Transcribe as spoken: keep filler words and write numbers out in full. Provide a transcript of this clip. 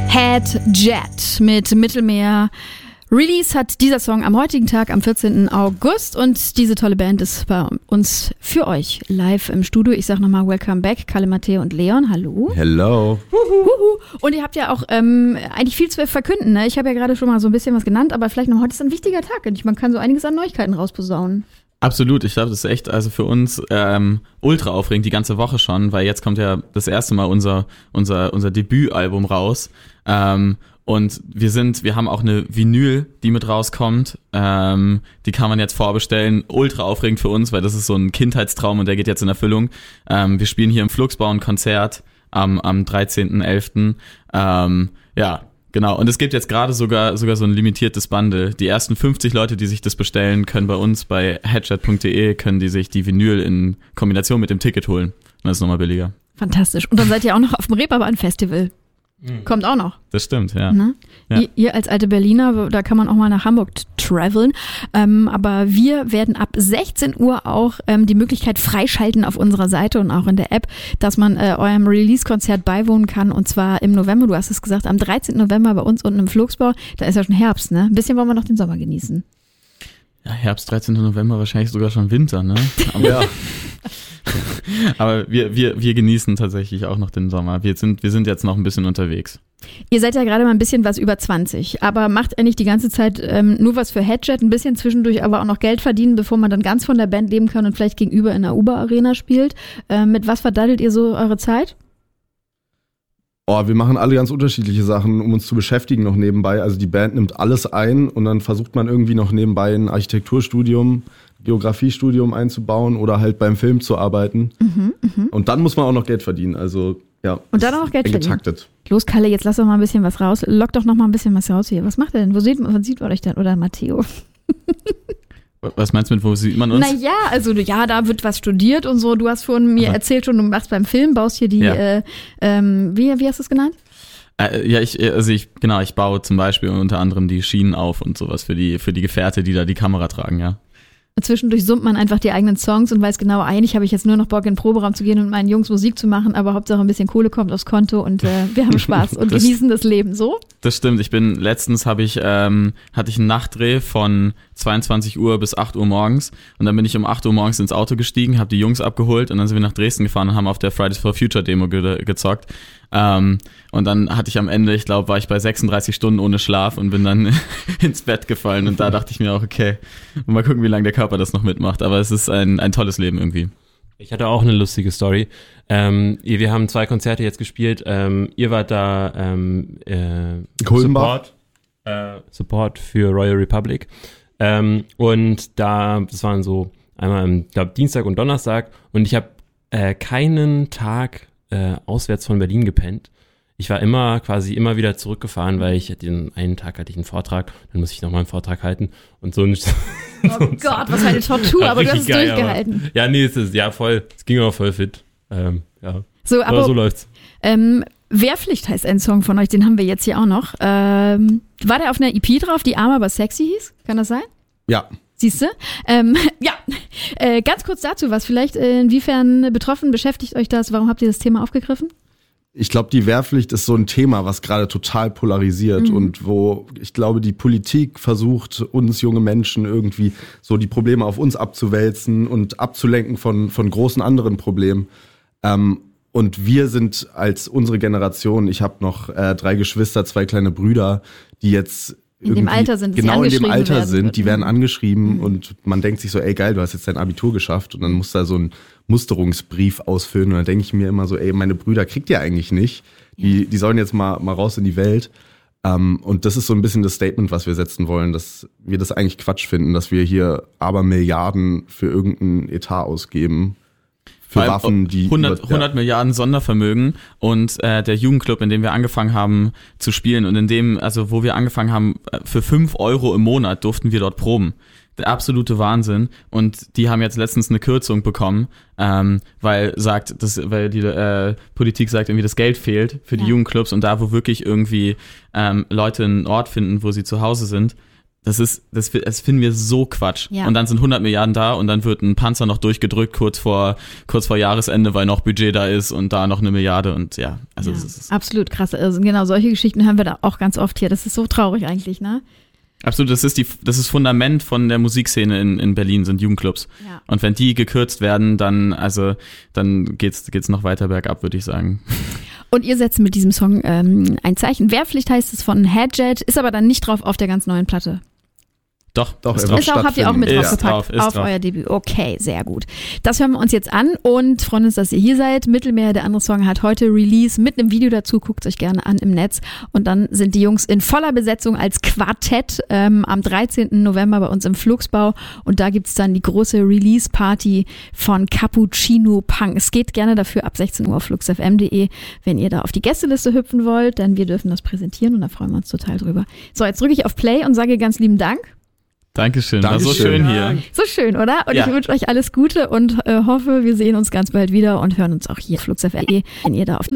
Jet mit Mittelmeer. Release hat dieser Song am heutigen Tag, am vierzehnten August, und diese tolle Band ist bei uns für euch live im Studio. Ich sag nochmal Welcome back, Kalle, Matteo und Leon, hallo. Hello. Huhu. Und ihr habt ja auch ähm, eigentlich viel zu verkünden, ne? Ich habe ja gerade schon mal so ein bisschen was genannt, aber vielleicht noch heute ist ein wichtiger Tag und man kann so einiges an Neuigkeiten rausposaunen. Absolut, ich glaube, das ist echt also für uns ähm, ultra aufregend, die ganze Woche schon, weil jetzt kommt ja das erste Mal unser unser unser Debütalbum raus. Ähm, und wir sind, wir haben auch eine Vinyl, die mit rauskommt. Ähm, die kann man jetzt vorbestellen. Ultra aufregend für uns, weil das ist so ein Kindheitstraum und der geht jetzt in Erfüllung. Ähm, wir spielen hier im Flugsbau ein Konzert am am dreizehnten elften Ähm, ja. Genau, und es gibt jetzt gerade sogar sogar so ein limitiertes Bundle. Die ersten fünfzig Leute, die sich das bestellen, können bei uns bei headshot punkt de, können die sich die Vinyl in Kombination mit dem Ticket holen. Dann ist es nochmal billiger. Fantastisch. Und dann seid ihr auch noch auf dem Reeperbahn-Festival. Mhm. Kommt auch noch. Das stimmt, ja. Ne? ja. Ihr, ihr als alte Berliner, da kann man auch mal nach Hamburg traveln. Ähm, aber wir werden ab sechzehn Uhr auch ähm, die Möglichkeit freischalten auf unserer Seite und auch in der App, dass man äh, eurem Release-Konzert beiwohnen kann. Und zwar im November, du hast es gesagt, am dreizehnten November bei uns unten im Flugsbau. Da ist ja schon Herbst, ne? Ein bisschen wollen wir noch den Sommer genießen. Ja, Herbst, dreizehnten November, wahrscheinlich sogar schon Winter, ne? Aber, ja. Aber wir, wir, wir genießen tatsächlich auch noch den Sommer. Wir sind, wir sind jetzt noch ein bisschen unterwegs. Ihr seid ja gerade mal ein bisschen was über zwanzig, aber macht ihr nicht die ganze Zeit ähm, nur was für Headjet, ein bisschen zwischendurch aber auch noch Geld verdienen, bevor man dann ganz von der Band leben kann und vielleicht gegenüber in der Uber-Arena spielt? Ähm, mit was verdattelt ihr so eure Zeit? Oh, wir machen alle ganz unterschiedliche Sachen, um uns zu beschäftigen noch nebenbei. Also die Band nimmt alles ein und dann versucht man irgendwie noch nebenbei ein Architekturstudium, Geografiestudium einzubauen oder halt beim Film zu arbeiten. Mhm, mh. Und dann muss man auch noch Geld verdienen. Also ja. Und dann auch noch Geld verdienen. Getaktet. Los, Kalle, jetzt lass doch mal ein bisschen was raus. Lock doch noch mal ein bisschen was raus hier. Was macht ihr denn? Wo sieht man, sieht man euch denn? Oder Matteo? Was meinst du mit, wo sieht man uns? Naja, also ja, da wird was studiert und so. Du hast vorhin mir Aha. erzählt schon, du machst beim Film, baust hier die, ja. äh, ähm, wie, wie hast du es genannt? Äh, ja, ich, also ich, genau, ich baue zum Beispiel unter anderem die Schienen auf und sowas für die, für die Gefährte, die da die Kamera tragen, ja. Zwischendurch summt man einfach die eigenen Songs und weiß genau, eigentlich habe ich jetzt nur noch Bock, in den Proberaum zu gehen und meinen Jungs Musik zu machen, aber Hauptsache ein bisschen Kohle kommt aufs Konto und äh, wir haben Spaß und das, genießen das Leben, so? Das stimmt, ich bin, letztens habe ich, ähm, hatte ich einen Nachtdreh von zweiundzwanzig Uhr bis acht Uhr morgens und dann bin ich um acht Uhr morgens ins Auto gestiegen, habe die Jungs abgeholt und dann sind wir nach Dresden gefahren und haben auf der Fridays for Future Demo ge- gezockt. Ähm, und dann hatte ich am Ende, ich glaube, war ich bei sechsunddreißig Stunden ohne Schlaf und bin dann ins Bett gefallen und da dachte ich mir auch, okay, mal gucken, wie lange der Körper das noch mitmacht, aber es ist ein, ein tolles Leben irgendwie. Ich hatte auch eine lustige Story. Ähm, wir haben zwei Konzerte jetzt gespielt, ähm, ihr wart da ähm, äh, Support, äh, Support für Royal Republic ähm, und da, das waren so einmal, ich glaube, Dienstag und Donnerstag und ich habe äh, keinen Tag Äh, auswärts von Berlin gepennt. Ich war immer quasi immer wieder zurückgefahren, weil ich den einen Tag hatte ich einen Vortrag, dann muss ich nochmal einen Vortrag halten und so ein Oh so Gott, was für eine Tortur, ja, aber du hast es geil, durchgehalten. Aber, ja, nee, es ist ja voll, es ging auch voll fit. Ähm, ja. So, aber, aber so läuft's. Ähm, Wehrpflicht heißt ein Song von euch, den haben wir jetzt hier auch noch. Ähm, war der auf einer E P drauf, die arm aber sexy hieß? Kann das sein? Ja. Siehst du? Ähm, ja, äh, ganz kurz dazu was. Vielleicht, äh, inwiefern betroffen beschäftigt euch das? Warum habt ihr das Thema aufgegriffen? Ich glaube, die Wehrpflicht ist so ein Thema, was gerade total polarisiert mhm. und wo ich glaube, die Politik versucht, uns junge Menschen irgendwie so die Probleme auf uns abzuwälzen und abzulenken von, von großen anderen Problemen. Ähm, und wir sind als unsere Generation, ich habe noch äh, drei Geschwister, zwei kleine Brüder, die jetzt in dem Alter sind, genau in dem Alter werden sind, wird. die werden angeschrieben mhm. und man denkt sich so, ey geil, du hast jetzt dein Abitur geschafft und dann musst du da so einen Musterungsbrief ausfüllen und dann denke ich mir immer so, ey, meine Brüder kriegt ihr eigentlich nicht, die, ja. die sollen jetzt mal, mal raus in die Welt um, und das ist so ein bisschen das Statement, was wir setzen wollen, dass wir das eigentlich Quatsch finden, dass wir hier aber Milliarden für irgendeinen Etat ausgeben. Für Waffen, die hundert, über, ja. hundert Milliarden Sondervermögen und äh, der Jugendclub, in dem wir angefangen haben zu spielen und in dem, also wo wir angefangen haben, für fünf Euro im Monat durften wir dort proben. Der absolute Wahnsinn und die haben jetzt letztens eine Kürzung bekommen, ähm, weil sagt, das, weil die äh, Politik sagt irgendwie, das Geld fehlt für die ja. Jugendclubs und da, wo wirklich irgendwie ähm, Leute einen Ort finden, wo sie zu Hause sind, Das ist, das, das finden wir so Quatsch. Ja. Und dann sind hundert Milliarden da und dann wird ein Panzer noch durchgedrückt kurz vor, kurz vor Jahresende, weil noch Budget da ist und da noch eine Milliarde und ja, also ja, das ist absolut krass. Also genau, solche Geschichten hören wir da auch ganz oft hier. Das ist so traurig eigentlich, ne? Absolut, das ist die, das ist Fundament von der Musikszene in, in Berlin, sind Jugendclubs. Ja. Und wenn die gekürzt werden, dann, also, dann geht's, geht's noch weiter bergab, würde ich sagen. Und ihr setzt mit diesem Song ähm, ein Zeichen. Wehrpflicht heißt es von Headjet, ist aber dann nicht drauf auf der ganz neuen Platte. Doch, Doch, ist er drauf. Ist auch, habt ihr auch mit Ist draufgepackt drauf, ist auf drauf. euer Debüt. Okay, sehr gut. Das hören wir uns jetzt an und freuen uns, dass ihr hier seid. Mittelmeer, der andere Song, hat heute Release mit einem Video dazu. Guckt euch gerne an im Netz. Und dann sind die Jungs in voller Besetzung als Quartett ähm, am dreizehnten November bei uns im Flugsbau. Und da gibt's dann die große Release-Party von Cappuccino Punk. Es geht gerne dafür ab sechzehn Uhr auf fluxfm punkt de, wenn ihr da auf die Gästeliste hüpfen wollt, denn wir dürfen das präsentieren und da freuen wir uns total drüber. So, jetzt drücke ich auf Play und sage ganz lieben Dank. Dankeschön, Dankeschön. war so schön hier. So schön, oder? Und Ja. ich wünsche euch alles Gute und äh, hoffe, wir sehen uns ganz bald wieder und hören uns auch hier auf fluxfm punkt de, wenn ihr da auf